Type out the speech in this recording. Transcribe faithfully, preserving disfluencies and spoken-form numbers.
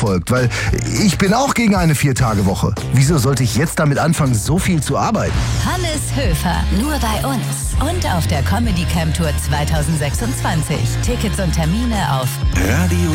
verfolgt, weil ich bin auch gegen eine Vier-Tage-Woche. Wieso sollte ich jetzt damit anfangen, so viel zu arbeiten? Hannes Höfer, nur bei uns und auf der Comedy Camp Tour zwanzig sechsundzwanzig. Tickets und Termine auf Radio